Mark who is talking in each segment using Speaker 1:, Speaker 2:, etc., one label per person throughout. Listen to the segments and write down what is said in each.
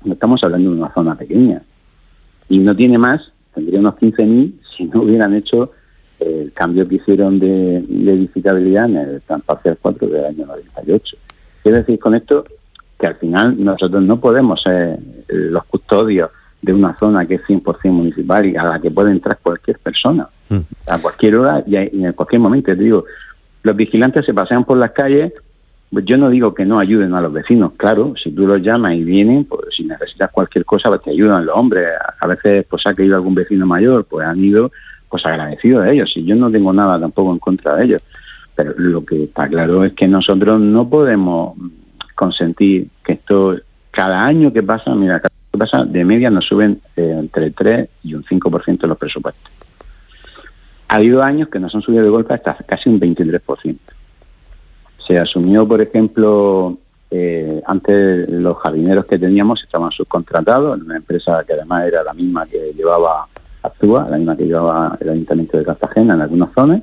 Speaker 1: no estamos hablando de una zona pequeña. Y no tiene más, tendría unos 15.000 si no hubieran hecho el cambio que hicieron de edificabilidad en el Plan Parcial 4 del año 98. Quiero decir con esto que al final nosotros no podemos ser los custodios de una zona que es 100% municipal y a la que puede entrar cualquier persona, a cualquier hora y en cualquier momento. Te digo, los vigilantes se pasean por las calles. Pues yo no digo que no ayuden a los vecinos, claro, si tú los llamas y vienen, pues si necesitas cualquier cosa, pues te ayudan los hombres. A veces pues ha caído algún vecino mayor, pues han ido pues agradecidos de ellos, y yo no tengo nada tampoco en contra de ellos. Pero lo que está claro es que nosotros no podemos consentir que esto, cada año que pasa, mira, cada año que pasa, de media nos suben entre 3 y un 5% los presupuestos. Ha habido años que nos han subido de golpe hasta casi un 23%. Se asumió, por ejemplo, antes los jardineros que teníamos estaban subcontratados en una empresa que además era la misma que llevaba Actúa, la misma que llevaba el Ayuntamiento de Cartagena en algunas zonas,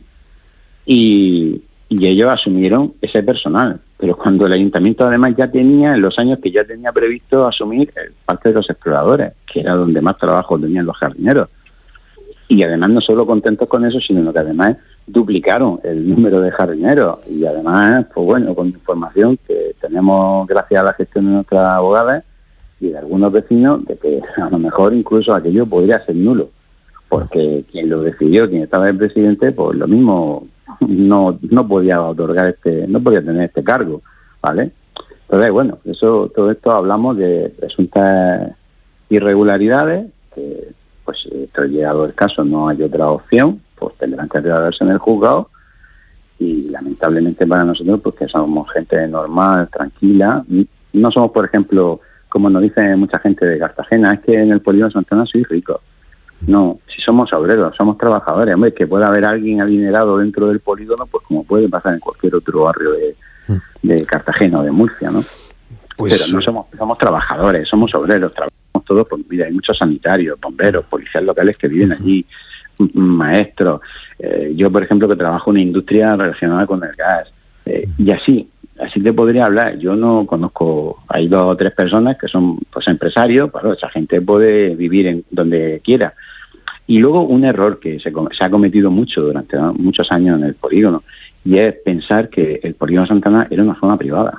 Speaker 1: y ellos asumieron ese personal. Pero cuando el Ayuntamiento además ya tenía, en los años que ya tenía previsto asumir parte de los exploradores, que era donde más trabajo tenían los jardineros. Y además no solo contentos con eso, sino que además duplicaron el número de jardineros. Y además, pues bueno, con información que tenemos gracias a la gestión de nuestras abogadas y de algunos vecinos, de que a lo mejor incluso aquello podría ser nulo. Porque quien lo decidió, quien estaba el presidente, pues lo mismo no podía otorgar no podía tener este cargo, ¿vale? Entonces, bueno, todo esto hablamos de presuntas irregularidades, que pues esto llegado el caso no hay otra opción, pues tendrán que trasladarse en el juzgado, y lamentablemente para nosotros, pues que somos gente normal, tranquila, no somos, por ejemplo, como nos dice mucha gente de Cartagena, es que en el polígono Santana soy rico. No, si somos obreros, somos trabajadores. Hombre, que pueda haber alguien adinerado dentro del polígono, pues como puede pasar en cualquier otro barrio de Cartagena o de Murcia, ¿no? Pues, pero no somos trabajadores, somos obreros, trabajamos todos. Pues mira, hay muchos sanitarios, bomberos, policías locales que viven allí, maestros. Yo, por ejemplo, que trabajo en una industria relacionada con el gas, y así te podría hablar. Yo no conozco, hay 2 o 3 personas que son pues empresarios, pero esa gente puede vivir en donde quiera. Y luego un error que se ha cometido mucho durante muchos años en el polígono, y es pensar que el polígono Santana era una zona privada.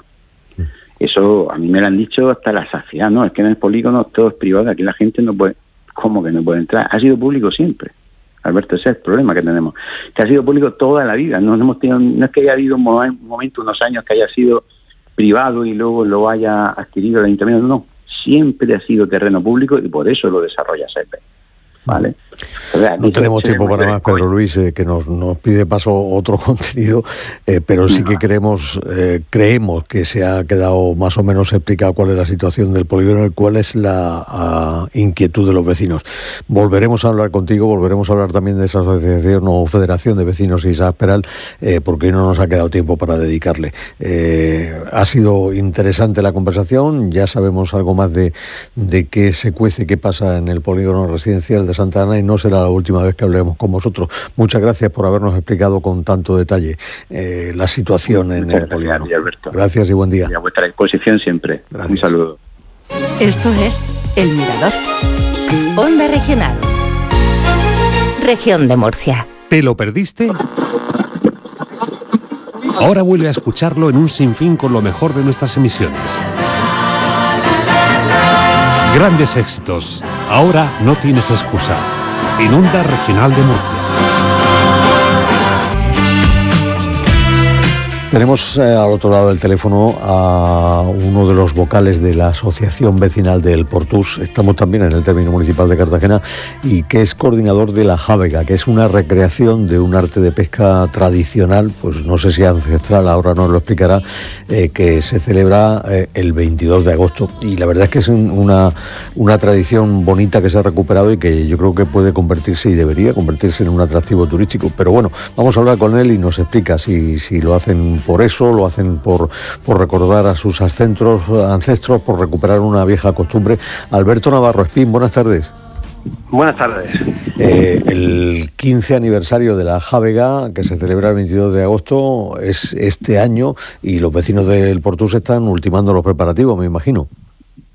Speaker 1: Eso a mí me lo han dicho hasta la saciedad, ¿no? Es que en el polígono todo es privado, aquí la gente no puede, ¿cómo que no puede entrar? Ha sido público siempre, Alberto, ese es el problema que tenemos, que ha sido público toda la vida. No es que haya habido un momento, unos años que haya sido privado y luego lo haya adquirido el Ayuntamiento, no, siempre ha sido terreno público y por eso lo desarrolla SEPE, ¿vale? O sea,
Speaker 2: no tenemos tiempo para más, Pedro Luis, que nos pide paso otro contenido, pero sí que creemos que se ha quedado más o menos explicado cuál es la situación del polígono y cuál es la inquietud de los vecinos. Volveremos a hablar contigo, volveremos a hablar también de esa asociación o federación de vecinos Isaac Peral, porque no nos ha quedado tiempo para dedicarle. Ha sido interesante la conversación, ya sabemos algo más de qué se cuece, qué pasa en el polígono residencial de Santa Ana, y no será la última vez que hablemos con vosotros. Muchas gracias por habernos explicado con tanto detalle la situación en el polígono.
Speaker 1: Alberto.
Speaker 2: Gracias y buen día.
Speaker 1: Y a vuestra disposición siempre. Gracias. Un saludo.
Speaker 3: Esto es El Mirador. Onda Regional. Región de Murcia.
Speaker 4: ¿Te lo perdiste? Ahora vuelve a escucharlo en un sinfín con lo mejor de nuestras emisiones. Grandes éxitos. Ahora no tienes excusa. En Onda Regional de Murcia.
Speaker 2: Tenemos al otro lado del teléfono a uno de los vocales de la Asociación Vecinal del Portús. Estamos también en el término municipal de Cartagena, y que es coordinador de la Jábega, que es una recreación de un arte de pesca tradicional, pues no sé si ancestral, ahora nos lo explicará, que se celebra el 22 de agosto. Y la verdad es que es una tradición bonita que se ha recuperado y que yo creo que puede convertirse, y debería convertirse, en un atractivo turístico. Pero bueno, vamos a hablar con él y nos explica si lo hacen por eso, lo hacen por recordar a sus ancestros, por recuperar una vieja costumbre. Alberto Navarro Espín, buenas tardes.
Speaker 5: Buenas tardes.
Speaker 2: El 15 aniversario de la Jábega, que se celebra el 22 de agosto, es este año, y los vecinos del Portús están ultimando los preparativos, me imagino.